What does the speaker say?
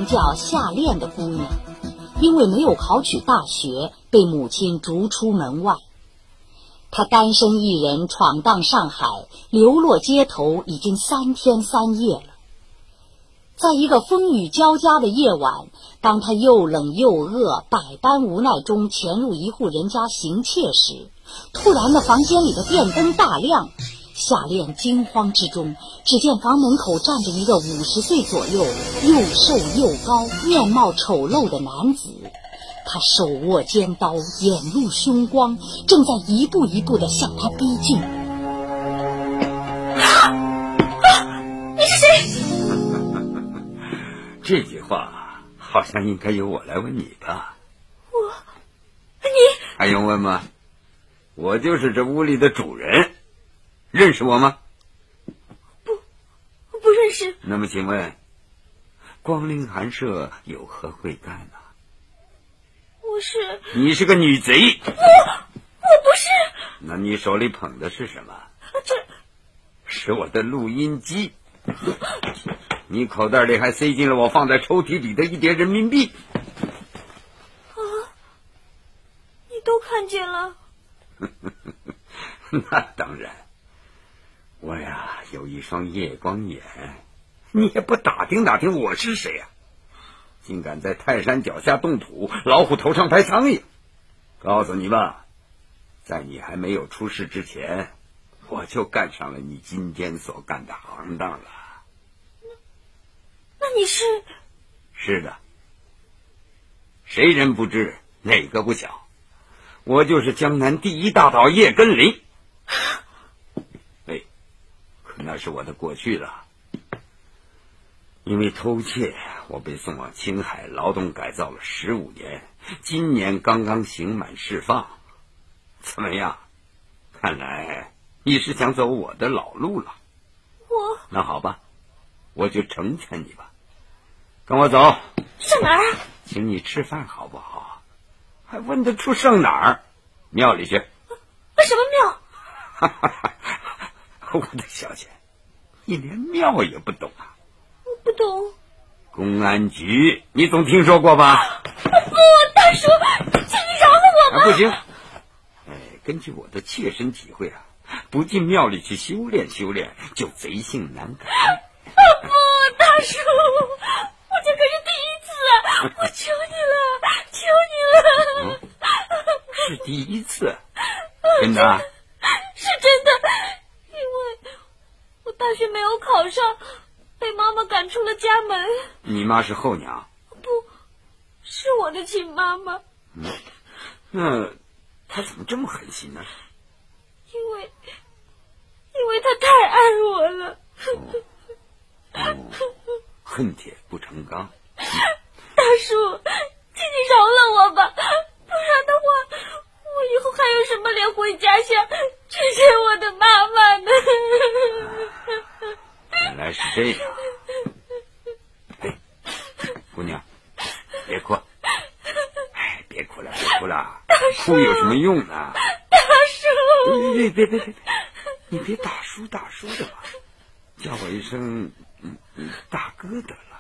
名叫夏恋的姑娘，因为没有考取大学，被母亲逐出门外。她单身一人闯荡上海，流落街头已经3天3夜了。在一个风雨交加的夜晚，当她又冷又饿，百般无奈中潜入一户人家行窃时，突然的房间里的电灯大亮。夏恋惊慌之中，只见房门口站着一个50岁左右、又瘦又高、面貌丑陋的男子。他手握尖刀，眼露凶光，正在一步一步地向他逼近。 你是谁？ 这句话好像应该由我来问你吧。 你还用问吗？我就是这屋里的主人，认识我吗？ 不认识。 那么请问，光临寒舍有何贵干呢？你是个女贼。 我不是。 那你手里捧的是什么？是我的录音机。你口袋里还塞进了我放在抽屉里的1叠人民币。 你都看见了？ 那当然，我呀有一双夜光眼，你也不打听打听我是谁呀？竟敢在泰山脚下动土，老虎头上拍苍蝇。告诉你吧，在你还没有出事之前，我就干上了你今天所干的行当了。 那你是？ 是的，谁人不知，哪个不晓？我就是江南第1大盗叶根林。哎，可那是我的过去了。因为偷窃，我被送往青海劳动改造了15年，今年刚刚刑满释放。怎么样？看来你是想走我的老路了。那好吧，我就成全你吧。跟我走。 上哪儿？ 请你吃饭好不好？还问得出上哪儿？庙里去。 什么庙？ 我的小姐，你连庙也不懂啊？ 不懂。 公安局你总听说过吧？ 不，大叔，请你饶了我吧。 不行，根据我的切身体会啊，不进庙里去修炼修炼，就贼性难改。 不，大叔，我这可是第一次啊！我求你了，求你了。 是第一次？真的？ 是真的，因为我大学没有考上，被妈妈赶出了家门。 你妈是后娘？ 不，是我的亲妈妈。 那她怎么这么狠心呢？ 因为她太爱我了。 恨铁不成钢。 大叔，请你饶了我吧，不然的话，我以后还有什么脸回家乡去见我的妈妈呢？ 原来是这样。哎，姑娘，别哭。别哭了，别哭了，哭有什么用呢？ 大叔， 别，你别大叔的吧，叫我一声大哥得了。